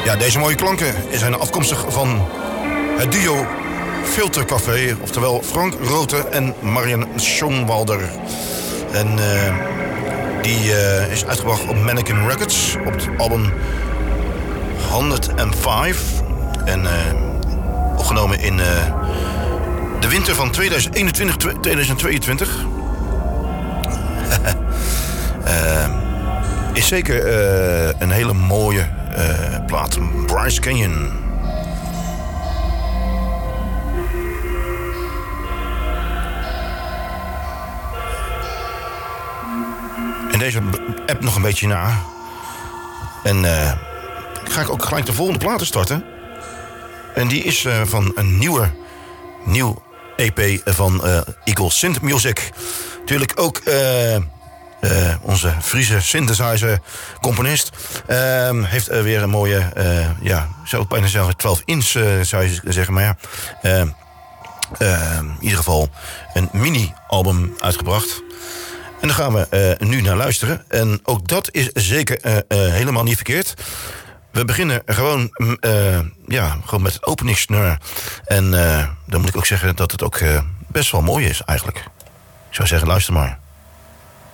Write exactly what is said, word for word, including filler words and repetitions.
Ja, deze mooie klanken zijn afkomstig van het duo Filtercafé, oftewel Frank Rothe en Marian Schoenwalder. En uh, die uh, is uitgebracht op Mannequin Records op het album honderdvijf. En uh, opgenomen in uh, de winter van tweeduizend eenentwintig tweeduizend tweeëntwintig. uh, is zeker uh, een hele mooie uh, plaat. Bryce Canyon. En deze app nog een beetje na. En uh, ga ik ook gelijk de volgende platen starten. En die is uh, van een nieuwe, nieuw E P van uh, Eagle Synth Music. Natuurlijk ook uh, uh, onze Friese synthesizer componist. Uh, heeft uh, weer een mooie, uh, ja, zou ik bijna zeggen twaalf inch uh, zou je zeggen. Maar ja, uh, uh, in ieder geval een mini-album uitgebracht. En daar gaan we uh, nu naar luisteren. En ook dat is zeker uh, uh, helemaal niet verkeerd. We beginnen gewoon, uh, ja, gewoon met het openingsnummer. En uh, dan moet ik ook zeggen dat het ook uh, best wel mooi is eigenlijk. Ik zou zeggen, luister maar.